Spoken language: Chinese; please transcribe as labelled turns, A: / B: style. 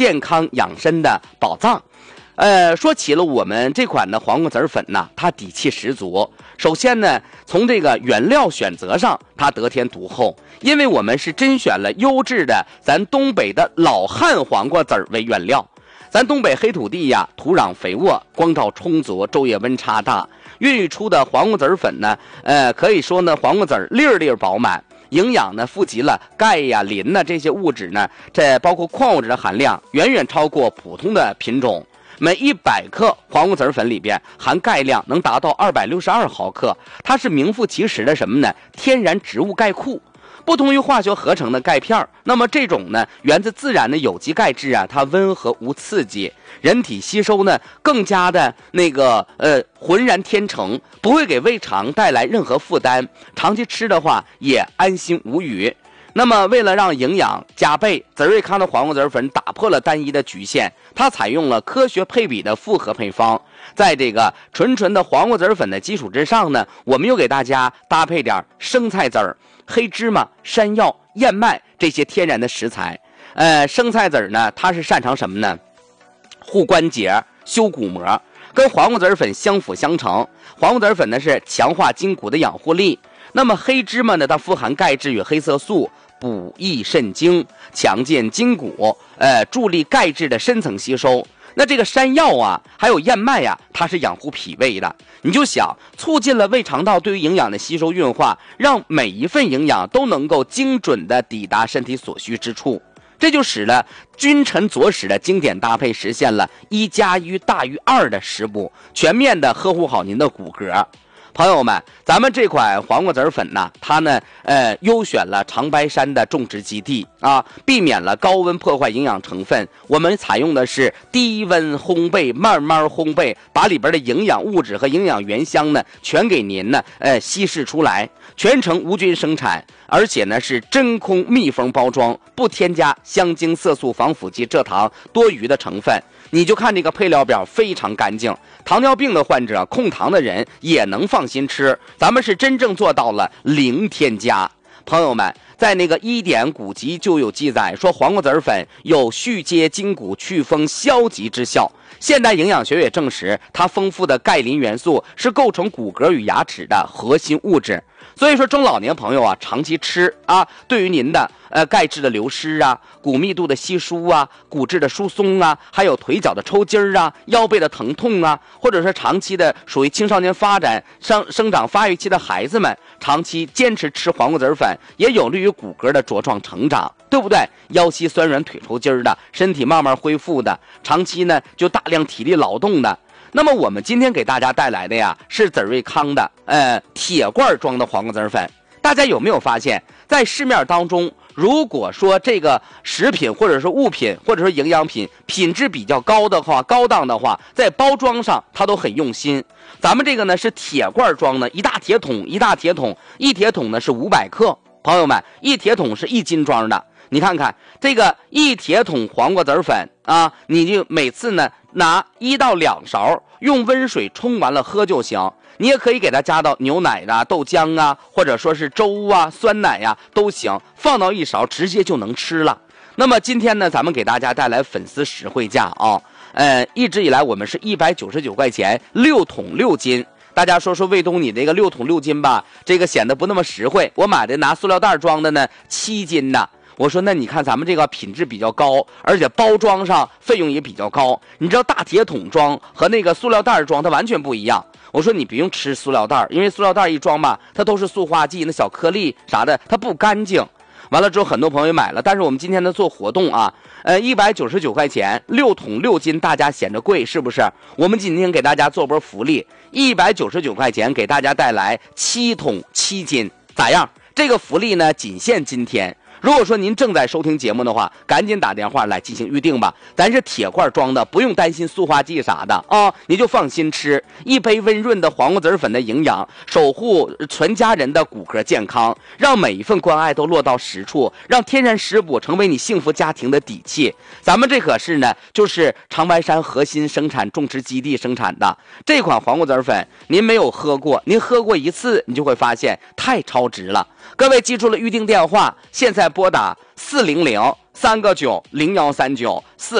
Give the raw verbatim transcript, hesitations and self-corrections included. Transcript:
A: 健康养生的宝藏。呃，说起了我们这款的黄瓜籽粉呢，它底气十足。首先呢，从这个原料选择上，它得天独厚，因为我们是甄选了优质的咱东北的老汉黄瓜籽为原料。咱东北黑土地呀，土壤肥沃，光照充足，昼夜温差大，孕育出的黄瓜籽粉呢，呃，可以说呢，黄瓜籽粒粒饱满。营养呢富集了钙呀、磷呐这些物质呢，这包括矿物质的含量远远超过普通的品种。每一百克黄瓜籽粉里边含钙量能达到二百六十二毫克，它是名副其实的什么呢？天然植物钙库。不同于化学合成的钙片，那么这种呢源自自然的有机钙质啊，它温和无刺激，人体吸收呢更加的那个呃浑然天成，不会给胃肠带来任何负担，长期吃的话也安心无虞。那么为了让营养加倍，泽瑞康的黄瓜籽粉打破了单一的局限，它采用了科学配比的复合配方。在这个纯纯的黄瓜籽粉的基础之上呢，我们又给大家搭配点生菜籽儿、黑芝麻、山药、燕麦这些天然的食材。呃，生菜籽儿呢，它是擅长什么呢？护关节、修骨膜，跟黄瓜籽粉相辅相成。黄瓜籽粉呢是强化筋骨的养护力，那么黑芝麻呢，它富含钙质与黑色素，补益肾精，强健筋骨，呃，助力钙质的深层吸收。那这个山药啊，还有燕麦呀、啊，它是养护脾胃的。你就想，促进了胃肠道对于营养的吸收运化，让每一份营养都能够精准的抵达身体所需之处。这就使了君臣佐使的经典搭配实现了一加一大于二的食补，全面的呵护好您的骨骼。朋友们，咱们这款黄瓜籽粉呢，它呢，呃，优选了长白山的种植基地啊，避免了高温破坏营养成分。我们采用的是低温烘焙，慢慢烘焙，把里边的营养物质和营养原香呢，全给您呢，呃，稀释出来，全程无菌生产，而且呢是真空密封包装，不添加香精、色素、防腐剂、蔗糖多余的成分。你就看这个配料表非常干净，糖尿病的患者、控糖的人也能放心吃。咱们是真正做到了零添加。朋友们，在那个医典古籍就有记载说，黄瓜籽粉有续接筋骨、祛风消疾之效。现代营养学也证实，它丰富的钙磷元素是构成骨骼与牙齿的核心物质。所以说，中老年朋友啊，长期吃啊，对于您的呃钙质的流失啊、骨密度的稀疏啊、骨质的疏松啊，还有腿脚的抽筋儿啊、腰背的疼痛啊，或者是长期的属于青少年发展生生长发育期的孩子们，长期坚持吃黄瓜籽粉，也有利于骨骼的茁壮成长，对不对？腰膝酸软、腿抽筋儿的，身体慢慢恢复的，长期呢就大量体力劳动的。那么我们今天给大家带来的呀，是籽瑞康的呃铁罐装的黄瓜籽粉。大家有没有发现，在市面当中，如果说这个食品或者是物品或者说营养品品质比较高的话、高档的话，在包装上它都很用心。咱们这个呢是铁罐装的，一大铁桶，一大铁桶，一铁桶呢是五百克。朋友们，一铁桶是一斤装的。你看看这个一铁桶黄瓜籽粉啊，你就每次呢拿一到两勺，用温水冲完了喝就行。你也可以给它加到牛奶啊、豆浆啊，或者说是粥啊、酸奶呀、啊、都行，放到一勺直接就能吃了。那么今天呢，咱们给大家带来粉丝实惠价啊，呃，一直以来我们是一百九十九块钱六桶六斤。大家说说卫东，你这个六桶六斤吧，这个显得不那么实惠。我买的拿塑料袋装的呢，七斤呢。我说那你看咱们这个品质比较高，而且包装上费用也比较高。你知道大铁桶装和那个塑料袋装它完全不一样。我说你不用吃塑料袋，因为塑料袋一装吧，它都是塑化剂，那小颗粒啥的，它不干净。完了之后，很多朋友买了，但是我们今天呢做活动啊，呃，一百九十九块钱六桶六斤，大家显着贵是不是？我们今天给大家做波福利，一百九十九块钱给大家带来七桶七斤，咋样？这个福利呢，仅限今天。如果说您正在收听节目的话，赶紧打电话来进行预定吧。咱是铁罐装的，不用担心塑化剂啥的啊、哦，你就放心吃一杯温润的黄瓜籽粉的营养，守护全家人的骨骼健康，让每一份关爱都落到实处，让天然食补成为你幸福家庭的底气。咱们这可是呢，就是长白山核心生产种植基地生产的这款黄瓜籽粉，您没有喝过，您喝过一次，你就会发现太超值了。各位记住了预定电话，现在拨打四零零三个九零幺三九四。